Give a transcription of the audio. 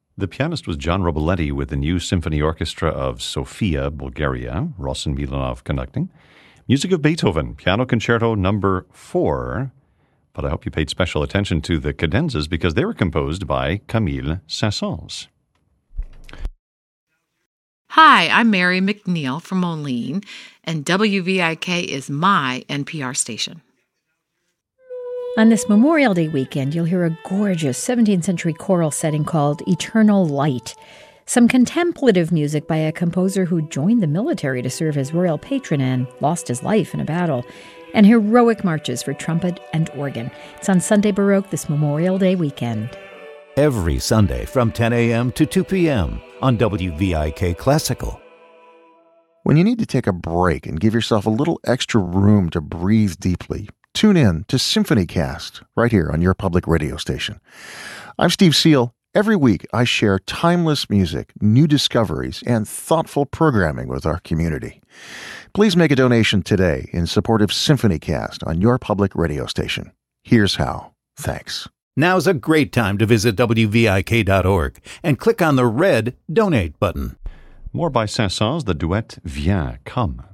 The pianist was John Roboletti with the new Symphony Orchestra of Sofia, Bulgaria, Rossen Milanov conducting. Music of Beethoven, Piano Concerto Number 4. But I hope you paid special attention to the cadenzas because they were composed by Camille Saint-Saëns. Hi, I'm Mary McNeil from Moline, and WVIK is my NPR station. On this Memorial Day weekend, you'll hear a gorgeous 17th century choral setting called Eternal Light, some contemplative music by a composer who joined the military to serve as royal patron and lost his life in a battle, and heroic marches for trumpet and organ. It's on Sunday Baroque this Memorial Day weekend. Every Sunday from 10 a.m. to 2 p.m. on WVIK Classical. When you need to take a break and give yourself a little extra room to breathe deeply, tune in to SymphonyCast right here on your public radio station. I'm Steve Seal. Every week, I share timeless music, new discoveries, and thoughtful programming with our community. Please make a donation today in support of SymphonyCast on your public radio station. Here's how. Thanks. Now's a great time to visit WVIK.org and click on the red Donate button. More by Saint-Saëns, the duet Viens, Come.